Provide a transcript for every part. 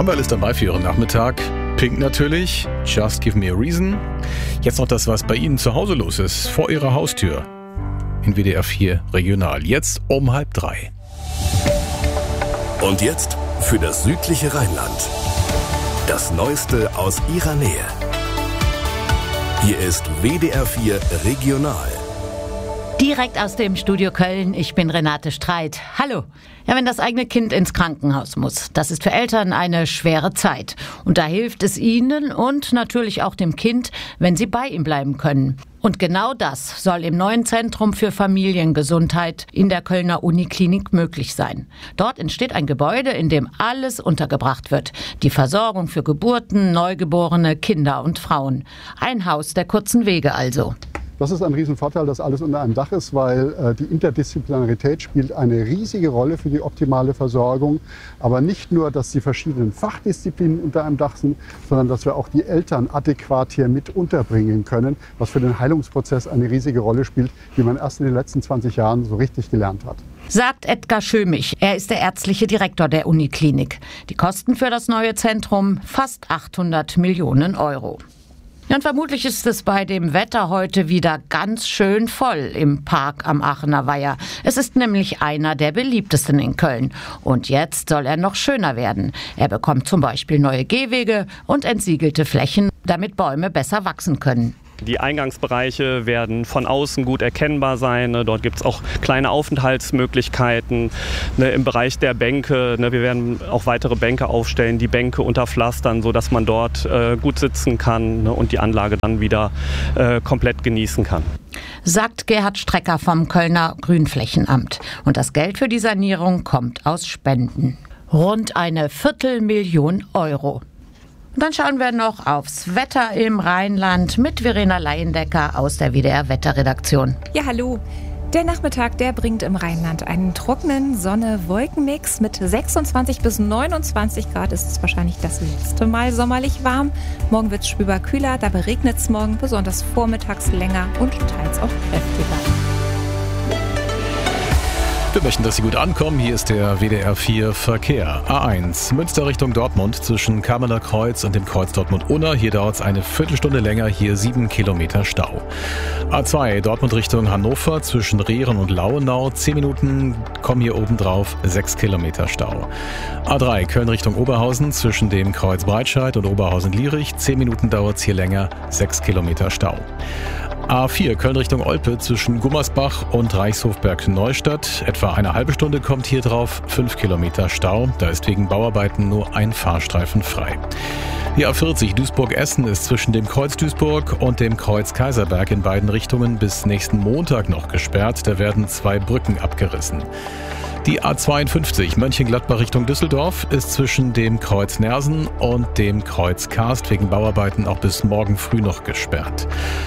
Haben wir alles dabei für Ihren Nachmittag. Pink natürlich, Just Give Me a Reason. Jetzt noch das, was bei Ihnen zu Hause los ist, vor Ihrer Haustür. In WDR 4 Regional, jetzt um 2:30. Und jetzt für das südliche Rheinland. Das Neueste aus Ihrer Nähe. Hier ist WDR 4 Regional. Direkt aus dem Studio Köln, ich bin Renate Streit. Hallo. Ja, wenn das eigene Kind ins Krankenhaus muss, das ist für Eltern eine schwere Zeit. Und da hilft es ihnen und natürlich auch dem Kind, wenn sie bei ihm bleiben können. Und genau das soll im neuen Zentrum für Familiengesundheit in der Kölner Uniklinik möglich sein. Dort entsteht ein Gebäude, in dem alles untergebracht wird. Die Versorgung für Geburten, Neugeborene, Kinder und Frauen. Ein Haus der kurzen Wege also. Das ist ein Riesenvorteil, dass alles unter einem Dach ist, weil die Interdisziplinarität spielt eine riesige Rolle für die optimale Versorgung. Aber nicht nur, dass die verschiedenen Fachdisziplinen unter einem Dach sind, sondern dass wir auch die Eltern adäquat hier mit unterbringen können, was für den Heilungsprozess eine riesige Rolle spielt, die man erst in den letzten 20 Jahren so richtig gelernt hat. Sagt Edgar Schömich. Er ist der ärztliche Direktor der Uniklinik. Die Kosten für das neue Zentrum fast 800 Millionen Euro. Ja, und vermutlich ist es bei dem Wetter heute wieder ganz schön voll im Park am Aachener Weiher. Es ist nämlich einer der beliebtesten in Köln. Und jetzt soll er noch schöner werden. Er bekommt zum Beispiel neue Gehwege und entsiegelte Flächen, damit Bäume besser wachsen können. Die Eingangsbereiche werden von außen gut erkennbar sein. Dort gibt es auch kleine Aufenthaltsmöglichkeiten. Im Bereich der Bänke, wir werden auch weitere Bänke aufstellen, die Bänke unterpflastern, sodass man dort gut sitzen kann und die Anlage dann wieder komplett genießen kann. Sagt Gerhard Strecker vom Kölner Grünflächenamt. Und das Geld für die Sanierung kommt aus Spenden. Rund 250.000 Euro. Und dann schauen wir noch aufs Wetter im Rheinland mit Verena Leyendecker aus der WDR-Wetterredaktion. Ja, hallo. Der Nachmittag, der bringt im Rheinland einen trockenen Sonne-Wolken-Mix. Mit 26 bis 29 Grad ist es wahrscheinlich das letzte Mal sommerlich warm. Morgen wird es spürbar kühler, da regnet es morgen besonders vormittags länger und teils auch kräftiger. Wir möchten, dass Sie gut ankommen. Hier ist der WDR 4 Verkehr. A1, Münster Richtung Dortmund zwischen Kamener Kreuz und dem Kreuz Dortmund-Unna. Hier dauert es eine Viertelstunde länger, hier 7 Kilometer Stau. A2, Dortmund Richtung Hannover zwischen Rehren und Lauenau. 10 Minuten, kommen hier oben drauf, 6 Kilometer Stau. A3, Köln Richtung Oberhausen zwischen dem Kreuz Breitscheid und Oberhausen-Lierich. 10 Minuten dauert es hier länger, 6 Kilometer Stau. A4 Köln Richtung Olpe zwischen Gummersbach und Reichshofberg-Neustadt. Etwa eine halbe Stunde kommt hier drauf, 5 Kilometer Stau. Da ist wegen Bauarbeiten nur ein Fahrstreifen frei. Die A40 Duisburg-Essen ist zwischen dem Kreuz Duisburg und dem Kreuz Kaiserberg in beiden Richtungen bis nächsten Montag noch gesperrt. Da werden 2 Brücken abgerissen. Die A52 Mönchengladbach Richtung Düsseldorf ist zwischen dem Kreuz Nersen und dem Kreuz Karst wegen Bauarbeiten auch bis morgen früh noch gesperrt.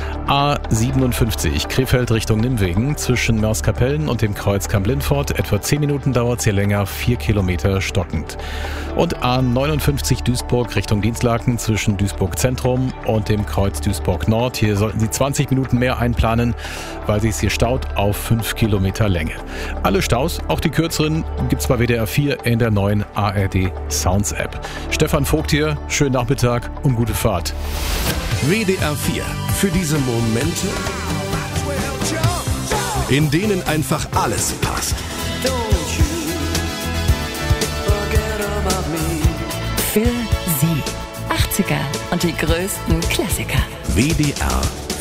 A57 Krefeld Richtung Nimwegen zwischen Mörskapellen und dem Kreuz Kamp-Lindfort. Etwa 10 Minuten dauert es hier länger, 4 Kilometer stockend. Und A59 Duisburg Richtung Dienstlaken zwischen Duisburg Zentrum und dem Kreuz Duisburg Nord. Hier sollten Sie 20 Minuten mehr einplanen, weil sich hier staut auf 5 Kilometer Länge. Alle Staus, auch die kürzeren, gibt's bei WDR 4 in der neuen ARD Sounds App. Stefan Vogt hier, schönen Nachmittag und gute Fahrt. WDR 4. Für diese Momente, in denen einfach alles passt. Für Sie. 80er und die größten Klassiker. WDR